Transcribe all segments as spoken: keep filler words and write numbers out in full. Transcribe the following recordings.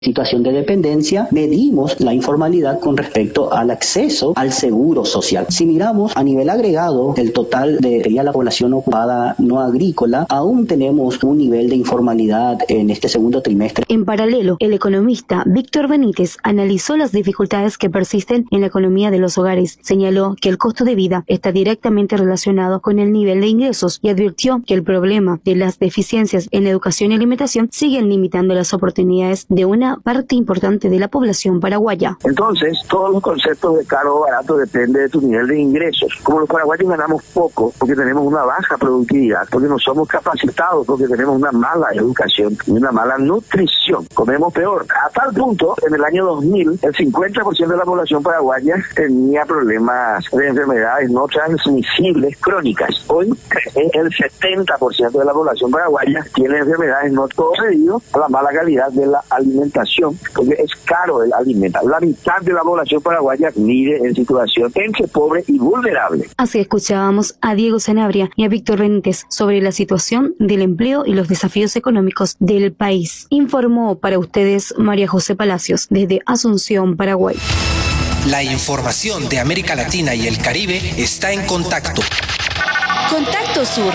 situación de dependencia, medimos la informalidad con respecto al acceso al seguro social. Si miramos a nivel agregado el total de la población ocupada no agrícola, aún tenemos un nivel de informalidad en este segundo trimestre. En paralelo, el economista Víctor Benítez analizó las dificultades que persisten en la economía de los hogares. Señaló que el costo de vida está directamente relacionado con el nivel de ingresos y advirtió que el problema de las deficiencias en educación y alimentación siguen limitando las oportunidades de una parte importante de la población paraguaya. Entonces, todos los conceptos de caro o barato depende de tu nivel de ingresos. Como los paraguayos ganamos poco porque tenemos una baja productividad, porque no somos capacitados, porque tenemos una mala educación y una mala nutrición. Comemos peor. A tal punto, en el año dos mil, el cincuenta por ciento de la población paraguaya tenía problemas de enfermedades no transmisibles crónicas. Hoy, el setenta por ciento de la población paraguaya tiene enfermedades no todo debido a la mala calidad de la alimentación, porque es caro el alimento. La mitad de la población paraguaya vive en situación entre pobre y vulnerable. Así escuchábamos a Diego Sanabria y a Víctor Benítez sobre la situación del empleo y los desafíos económicos del país. Informó para ustedes María José Palacios desde Asunción, Paraguay. La información de América Latina y el Caribe está en Contacto. Contacto Sur.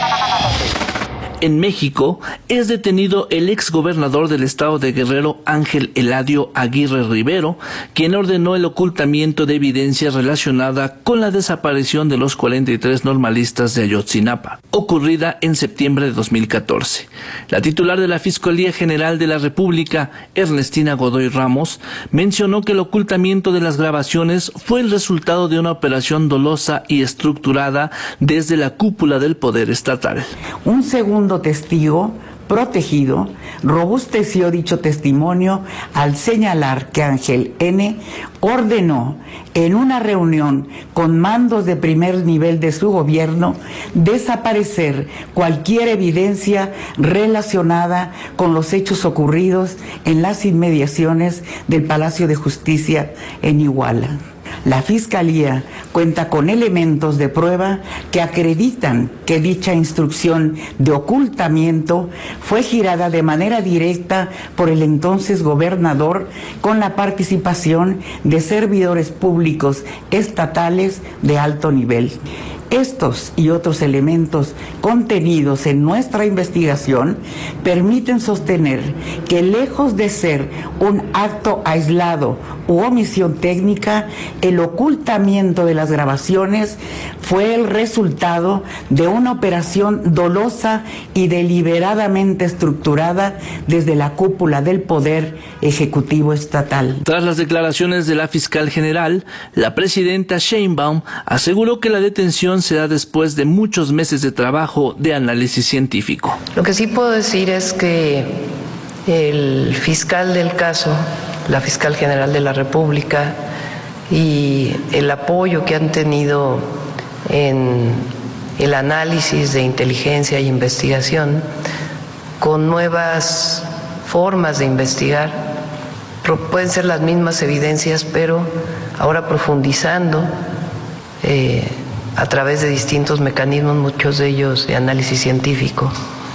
En México es detenido el exgobernador del estado de Guerrero, Ángel Eladio Aguirre Rivero, quien ordenó el ocultamiento de evidencia relacionada con la desaparición de los cuarenta y tres normalistas de Ayotzinapa, ocurrida en septiembre de dos mil catorce. La titular de la Fiscalía General de la República, Ernestina Godoy Ramos, mencionó que el ocultamiento de las grabaciones fue el resultado de una operación dolosa y estructurada desde la cúpula del poder estatal. Un segundo testigo protegido robusteció dicho testimonio al señalar que Ángel N. ordenó en una reunión con mandos de primer nivel de su gobierno desaparecer cualquier evidencia relacionada con los hechos ocurridos en las inmediaciones del Palacio de Justicia en Iguala. La Fiscalía cuenta con elementos de prueba que acreditan que dicha instrucción de ocultamiento fue girada de manera directa por el entonces gobernador con la participación de servidores públicos estatales de alto nivel. Estos y otros elementos contenidos en nuestra investigación permiten sostener que, lejos de ser un acto aislado u omisión técnica, el ocultamiento de las grabaciones fue el resultado de una operación dolosa y deliberadamente estructurada desde la cúpula del Poder Ejecutivo Estatal. Tras las declaraciones de la fiscal general, la presidenta Sheinbaum aseguró que la detención se da después de muchos meses de trabajo de análisis científico. Lo que sí puedo decir es que el fiscal del caso, la fiscal general de la República, y el apoyo que han tenido en el análisis de inteligencia e investigación con nuevas formas de investigar, pueden ser las mismas evidencias, pero ahora profundizando eh, a través de distintos mecanismos, muchos de ellos de análisis científico,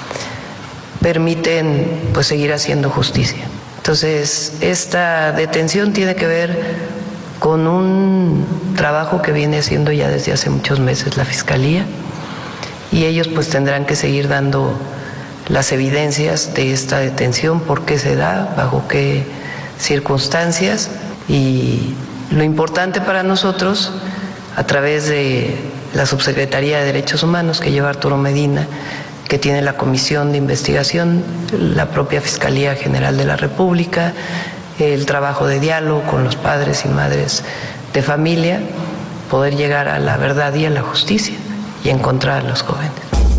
permiten pues seguir haciendo justicia. Entonces, esta detención tiene que ver con un trabajo que viene haciendo ya desde hace muchos meses la Fiscalía, y ellos pues tendrán que seguir dando las evidencias de esta detención, por qué se da, bajo qué circunstancias, y lo importante para nosotros, a través de la Subsecretaría de Derechos Humanos que lleva Arturo Medina, que tiene la Comisión de Investigación, la propia Fiscalía General de la República, el trabajo de diálogo con los padres y madres de familia, poder llegar a la verdad y a la justicia y encontrar a los jóvenes.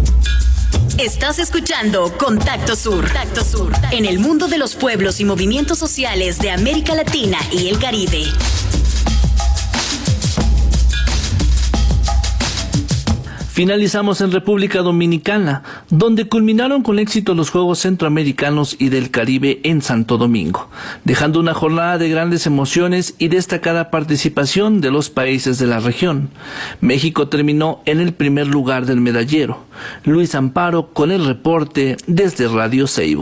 Estás escuchando Contacto Sur. Contacto Sur, en el mundo de los pueblos y movimientos sociales de América Latina y el Caribe. Finalizamos en República Dominicana, donde culminaron con éxito los Juegos Centroamericanos y del Caribe en Santo Domingo, dejando una jornada de grandes emociones y destacada participación de los países de la región. México terminó en el primer lugar del medallero. Luis Amparo con el reporte desde Radio Seibo.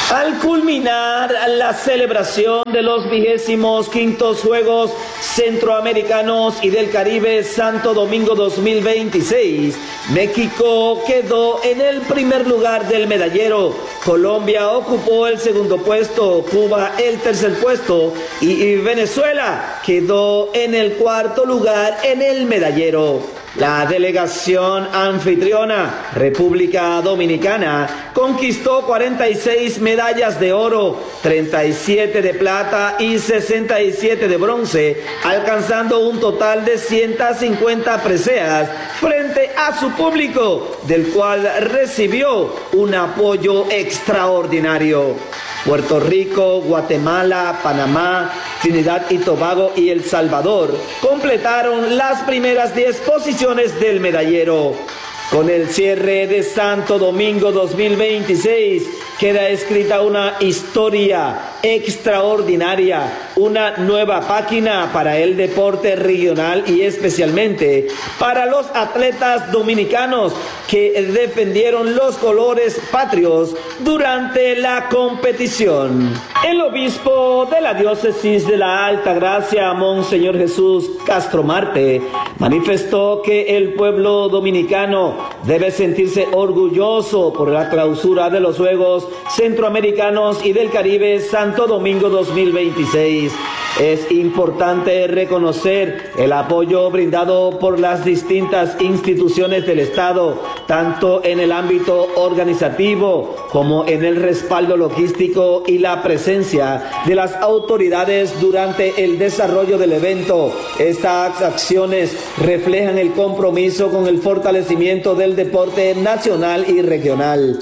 Al culminar la celebración de los vigésimos quintos Juegos Centroamericanos y del Caribe Santo Domingo dos mil veintiséis, México quedó en el primer lugar del medallero, Colombia ocupó el segundo puesto, Cuba el tercer puesto y Venezuela quedó en el cuarto lugar en el medallero. La delegación anfitriona, República Dominicana, conquistó cuarenta y seis medallas de oro, treinta y siete de plata y sesenta y siete de bronce, alcanzando un total de ciento cincuenta preseas frente a su público, del cual recibió un apoyo extraordinario. Puerto Rico, Guatemala, Panamá, Trinidad y Tobago y El Salvador completaron las primeras diez posiciones del medallero. Con el cierre de Santo Domingo dos mil veintiséis queda escrita una historia extraordinaria, una nueva página para el deporte regional y especialmente para los atletas dominicanos que defendieron los colores patrios durante la competición. El obispo de la diócesis de la Altagracia, Monseñor Jesús Castro Marte, manifestó que el pueblo dominicano debe sentirse orgulloso por la clausura de los Juegos Centroamericanos y del Caribe Santo Domingo dos mil veintiséis. Es importante reconocer el apoyo brindado por las distintas instituciones del Estado, tanto en el ámbito organizativo como en el respaldo logístico y la presencia de las autoridades durante el desarrollo del evento. Estas acciones reflejan el compromiso con el fortalecimiento del deporte nacional y regional.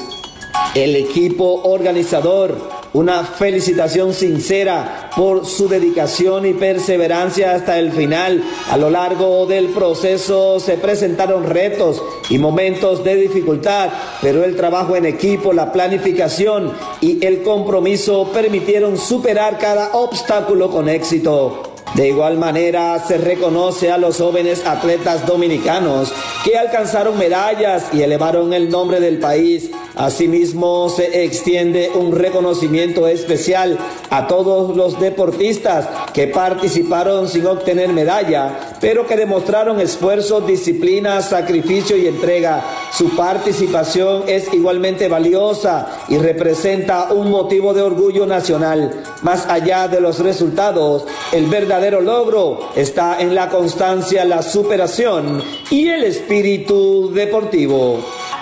El equipo organizador, una felicitación sincera por su dedicación y perseverancia hasta el final. A lo largo del proceso se presentaron retos y momentos de dificultad, pero el trabajo en equipo, la planificación y el compromiso permitieron superar cada obstáculo con éxito. De igual manera, se reconoce a los jóvenes atletas dominicanos que alcanzaron medallas y elevaron el nombre del país. Asimismo, se extiende un reconocimiento especial a todos los deportistas que participaron sin obtener medalla, pero que demostraron esfuerzo, disciplina, sacrificio y entrega. Su participación es igualmente valiosa y representa un motivo de orgullo nacional. Más allá de los resultados, el verdadero logro está en la constancia, la superación y el espíritu deportivo.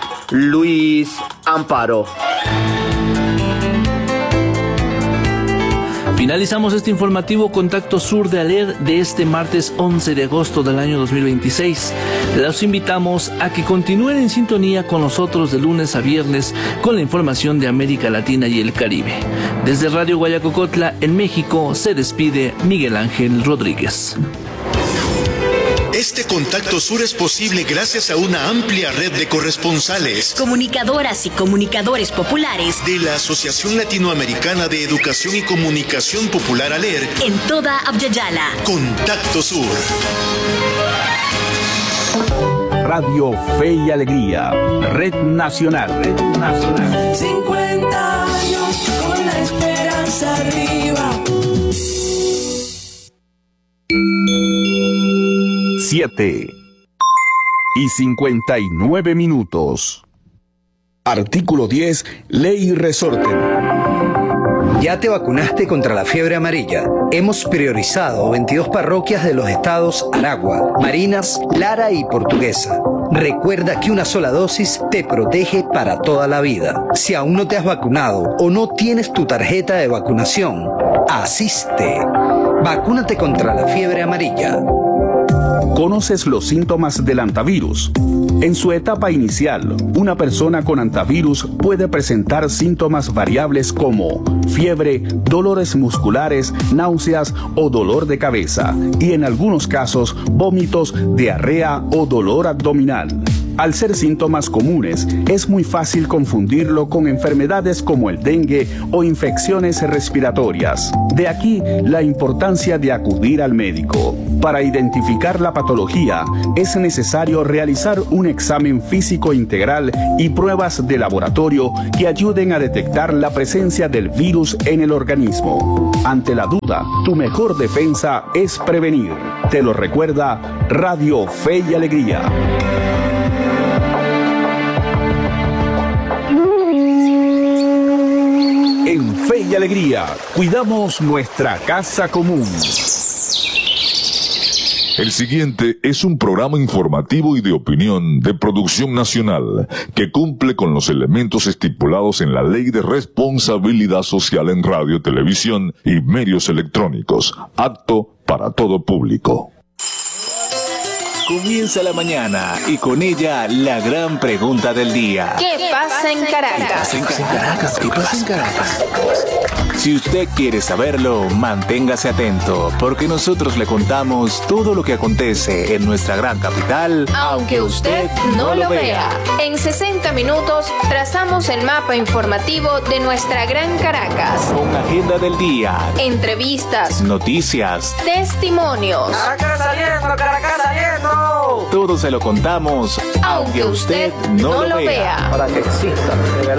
Luis Amparo. Finalizamos este informativo Contacto Sur de Aler de este martes once de agosto del año dos mil veintiséis. Los invitamos a que continúen en sintonía con nosotros de lunes a viernes con la información de América Latina y el Caribe. Desde Radio Guayacocotla, en México, se despide Miguel Ángel Rodríguez. Este Contacto Sur es posible gracias a una amplia red de corresponsales, comunicadoras y comunicadores populares de la Asociación Latinoamericana de Educación y Comunicación Popular ALER en toda Abya-Yala. Contacto Sur. Radio Fe y Alegría, Red Nacional. Red Nacional. cincuenta años con la esperanza arriba. siete y cincuenta y nueve minutos. Artículo diez, Ley Resorte. ¿Ya te vacunaste contra la fiebre amarilla? Hemos priorizado veintidós parroquias de los estados Aragua, Marinas, Lara y Portuguesa. Recuerda que una sola dosis te protege para toda la vida. Si aún no te has vacunado o no tienes tu tarjeta de vacunación, asiste. Vacúnate contra la fiebre amarilla. ¿Conoces los síntomas del antivirus? En su etapa inicial, una persona con antivirus puede presentar síntomas variables como fiebre, dolores musculares, náuseas o dolor de cabeza, y en algunos casos, vómitos, diarrea o dolor abdominal. Al ser síntomas comunes, es muy fácil confundirlo con enfermedades como el dengue o infecciones respiratorias. De aquí la importancia de acudir al médico. Para identificar la patología, es necesario realizar un examen físico integral y pruebas de laboratorio que ayuden a detectar la presencia del virus en el organismo. Ante la duda, tu mejor defensa es prevenir. Te lo recuerda Radio Fe y Alegría. En Fe y Alegría, cuidamos nuestra casa común. El siguiente es un programa informativo y de opinión de producción nacional que cumple con los elementos estipulados en la Ley de Responsabilidad Social en Radio, Televisión y Medios Electrónicos, apto para todo público. Comienza la mañana y con ella la gran pregunta del día. ¿Qué pasa en Caracas? ¿Qué pasa en Caracas? ¿Qué pasa en Caracas? Si usted quiere saberlo, manténgase atento, porque nosotros le contamos todo lo que acontece en nuestra gran capital, aunque usted no lo vea. En sesenta minutos trazamos el mapa informativo de nuestra gran Caracas. Con agenda del día, entrevistas, noticias, testimonios. Caracas saliendo, Caracas saliendo. Todo se lo contamos, aunque usted no lo vea. Para que exista, de verdad.